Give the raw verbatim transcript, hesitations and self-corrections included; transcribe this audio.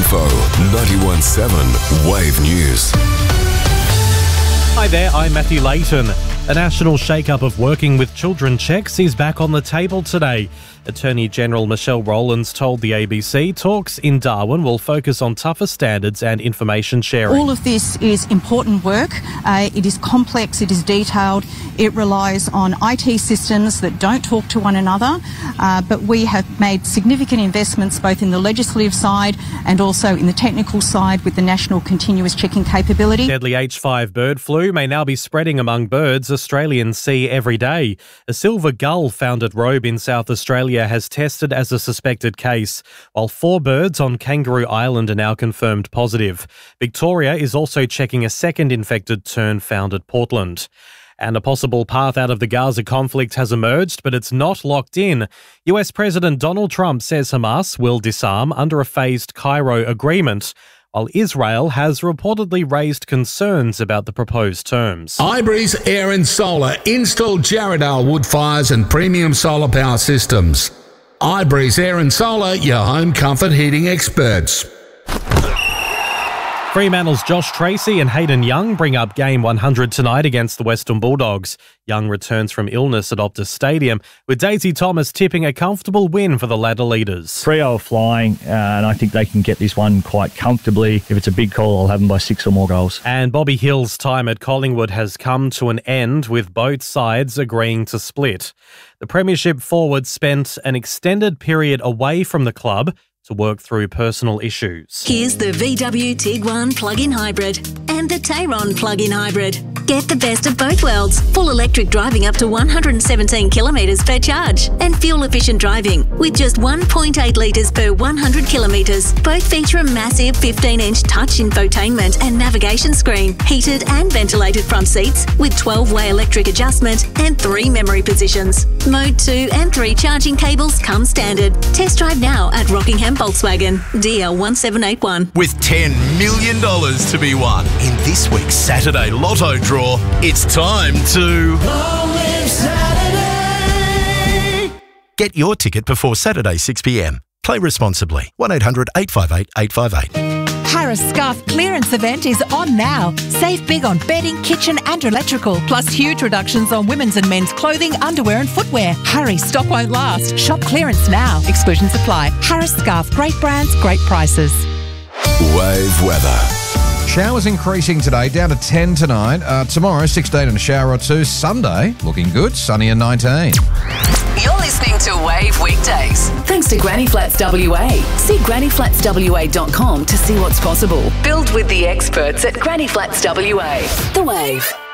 Info ninety-one point seven Wave News. Hi there, I'm Matthew Layton. A national shake-up of working with children checks is back on the table today. Attorney General Michelle Rowlands told the A B C talks in Darwin will focus on tougher standards and information sharing. All of this is important work. Uh, it is complex, it is detailed. It relies on I T systems that don't talk to one another. Uh, but we have made significant investments both in the legislative side and also in the technical side with the National Continuous Checking capability. Deadly H five bird flu may now be spreading among birds Australians see every day. A silver gull found at Robe in South Australia has tested as a suspected case, while four birds on Kangaroo Island are now confirmed positive. Victoria is also checking a second infected tern found at Portland. And a possible path out of the Gaza conflict has emerged, but it's not locked in. U S President Donald Trump says Hamas will disarm under a phased Cairo agreement, while Israel has reportedly raised concerns about the proposed terms. iBreeze Air and Solar install Jarrahdale wood fires and premium solar power systems. iBreeze Air and Solar, your home comfort heating experts. Fremantle's Josh Tracy and Hayden Young bring up game one hundred tonight against the Western Bulldogs. Young returns from illness at Optus Stadium, with Daisy Thomas tipping a comfortable win for the ladder leaders. Freo are flying, uh, and I think they can get this one quite comfortably. If it's a big call, I'll have them by six or more goals. And Bobby Hill's time at Collingwood has come to an end, with both sides agreeing to split. The Premiership forward spent an extended period away from the club to work through personal issues. Here's the V W Tiguan plug-in hybrid and the Tayron plug-in hybrid. Get the best of both worlds. Full electric driving up to one hundred seventeen kilometres per charge and fuel-efficient driving with just one point eight litres per one hundred kilometres. Both feature a massive fifteen inch touch infotainment and navigation screen, heated and ventilated front seats with twelve way electric adjustment and three memory positions. Mode two and three charging cables come standard. Test drive now at Rockingham Volkswagen, D L one seven eight one. With ten million dollars to be won in this week's Saturday Lotto draw, it's time to Long Live Saturday. Get your ticket before Saturday six p m. Play responsibly. one eight hundred eight five eight eight five eight. Harris Scarf clearance event is on now. Save big on bedding, kitchen and electrical, plus huge reductions on women's and men's clothing, underwear and footwear. Hurry, stock won't last. Shop clearance now. Exclusions apply. Harris Scarf, great brands, great prices. Wave weather. Showers increasing today, down to ten tonight. Uh, tomorrow, sixteen and a shower or two. Sunday, looking good, sunny and nineteen. You're listening to Wave Weekdays. Thanks to Granny Flats W A. See granny flats w a dot com to see what's possible. Build with the experts at Granny Flats W A. The Wave.